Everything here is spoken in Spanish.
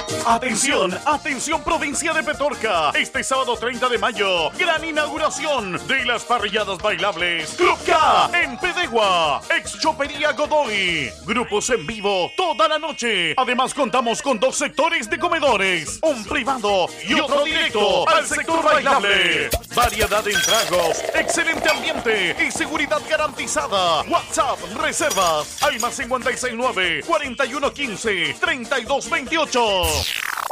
Atención, atención provincia de Petorca. Este sábado 30 de mayo, gran inauguración de las parrilladas bailables Club K en Pedegua. Ex Chopería Godoy. Grupos en vivo toda la noche. Además contamos con 2 sectores de comedores, un privado y otro directo al sector bailable. Variedad en tragos, excelente ambiente y seguridad garantizada. WhatsApp, reservas al +569 4115 3228.